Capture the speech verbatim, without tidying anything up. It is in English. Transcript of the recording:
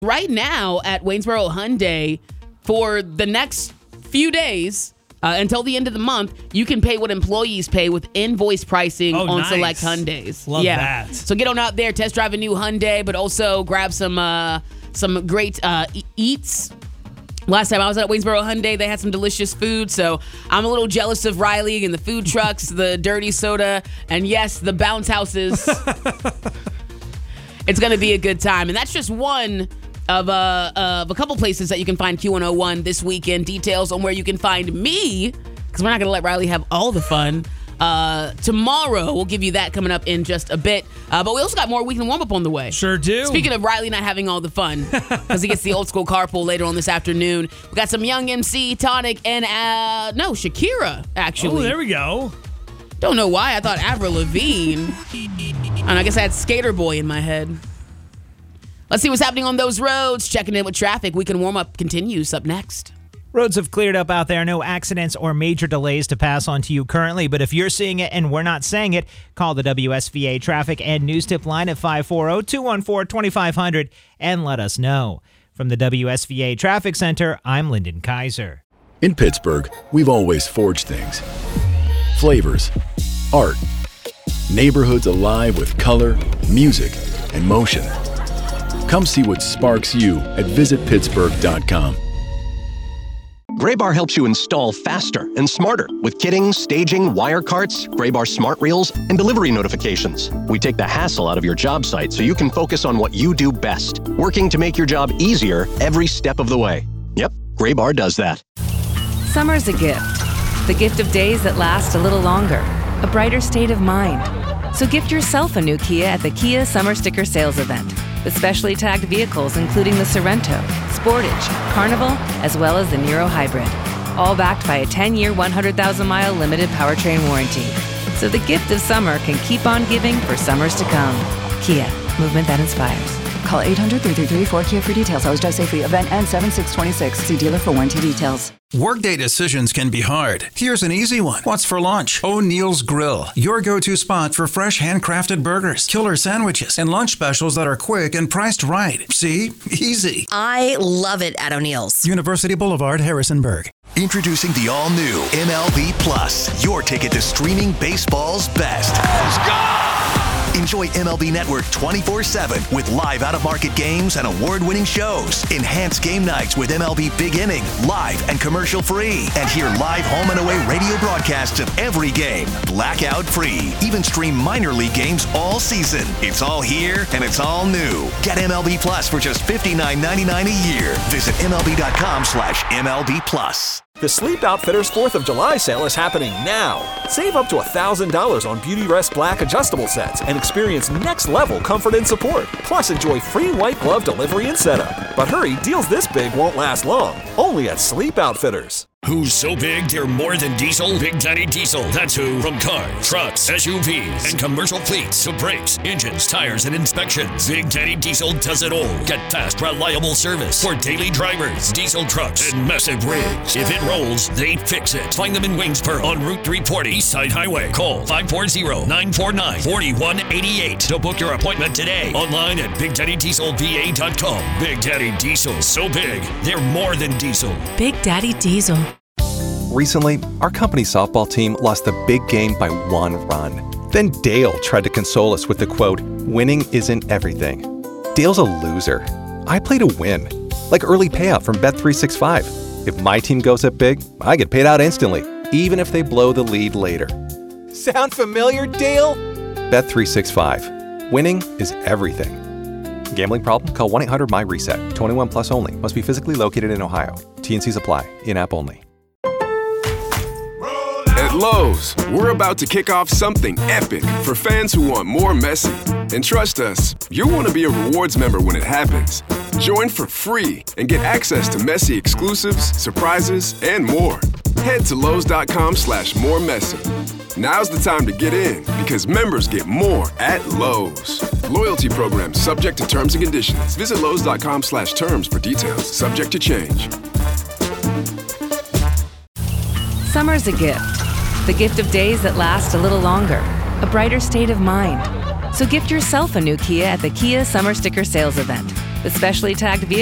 right now at Waynesboro Hyundai, for the next few days uh, until the end of the month, you can pay what employees pay with invoice pricing oh, on nice. select Hyundais. Love yeah. that. So get on out there, test drive a new Hyundai, but also grab some uh, some great uh, e- eats. Last time I was at Waynesboro Hyundai, they had some delicious food, so I'm a little jealous of Riley and the food trucks, the dirty soda, and yes, the bounce houses. It's going to be a good time. And that's just one of, uh, of a couple places that you can find Q one oh one this weekend. Details on where you can find me, because we're not going to let Riley have all the fun. Uh, tomorrow, we'll give you that coming up in just a bit. Uh, but we also got more weekend warm-up on the way. Sure do. Speaking of Riley not having all the fun, because he gets the old school carpool later on this afternoon. We got some Young M C, Tonic, and, uh, no, Shakira, actually. Oh, there we go. Don't know why. I thought Avril Lavigne. And I guess I had Skater Boy in my head. Let's see what's happening on those roads. Checking in with traffic. Weekend warm-up continues up next. Roads have cleared up out there. No accidents or major delays to pass on to you currently. But if you're seeing it and we're not saying it, call the W S V A traffic and news tip line at five four zero, two one four, two five zero zero and let us know. From the W S V A Traffic Center, I'm Lyndon Kaiser. In Pittsburgh, we've always forged things. Flavors, art, neighborhoods alive with color, music, and motion. Come see what sparks you at visit pittsburgh dot com. Graybar helps you install faster and smarter with kitting, staging, wire carts, Graybar smart reels, and delivery notifications. We take the hassle out of your job site so you can focus on what you do best, working to make your job easier every step of the way. Yep, Graybar does that. Summer's a gift. The gift of days that last a little longer. A brighter state of mind. So gift yourself a new Kia at the Kia Summer Sticker Sales Event. With specially tagged vehicles including the Sorrento, Sportage, Carnival, as well as the Niro Hybrid. All backed by a ten-year, one hundred thousand mile limited powertrain warranty. So the gift of summer can keep on giving for summers to come. Kia, movement that inspires. Call eight hundred, three three three, four Kia for details. Always drive safely. Event ends seven six twenty-six. See dealer for warranty details. Workday decisions can be hard. Here's an easy one. What's for lunch? O'Neill's Grill. Your go-to spot for fresh handcrafted burgers, killer sandwiches, and lunch specials that are quick and priced right. See? Easy. I love it at O'Neill's. University Boulevard, Harrisonburg. Introducing the all-new M L B Plus, your ticket to streaming baseball's best. Let's go! Enjoy M L B Network twenty-four seven with live out-of-market games and award-winning shows. Enhance game nights with M L B Big Inning, live and commercial-free. And hear live home and away radio broadcasts of every game, blackout-free. Even stream minor league games all season. It's all here and it's all new. Get M L B Plus for just fifty-nine ninety-nine a year. Visit MLB.com slash MLB Plus. The Sleep Outfitters fourth of July sale is happening now. Save up to one thousand dollars on Beautyrest Black adjustable sets and experience next-level comfort and support. Plus, enjoy free white glove delivery and setup. But hurry, deals this big won't last long. Only at Sleep Outfitters. Who's so big they're more than diesel? Big Daddy Diesel. That's who. From cars, trucks, S U Vs, and commercial fleets to brakes, engines, tires, and inspections. Big Daddy Diesel does it all. Get fast, reliable service for daily drivers, diesel trucks, and massive rigs. If it rolls, they fix it. Find them in Waynesboro on Route three forty East Side Highway. Call five four zero, nine four nine, four one eight eight to book your appointment today. Online at big daddy diesel v a dot com. Big Daddy Diesel. So big, they're more than diesel. Big Daddy Diesel. Recently, our company softball team lost the big game by one run. Then Dale tried to console us with the quote, "Winning isn't everything." Dale's a loser. I play to win. Like early payout from Bet three sixty-five. If my team goes up big, I get paid out instantly, even if they blow the lead later. Sound familiar, Dale? Bet three sixty-five. Winning is everything. Gambling problem? Call one eight hundred M Y reset. twenty-one plus only. Must be physically located in Ohio. T and Cs apply. In-app only. At Lowe's, we're about to kick off something epic for fans who want more Messi. And trust us, you'll want to be a rewards member when it happens. Join for free and get access to Messi exclusives, surprises, and more. Head to Lowe's.com slash more Messi. Now's the time to get in because members get more at Lowe's. Loyalty program subject to terms and conditions. Visit Lowe's.com slash terms for details. Subject to change. Summer's a gift. The gift of days that last a little longer. A brighter state of mind. So gift yourself a new Kia at the Kia Summer Sticker Sales Event. The specially tagged vehicles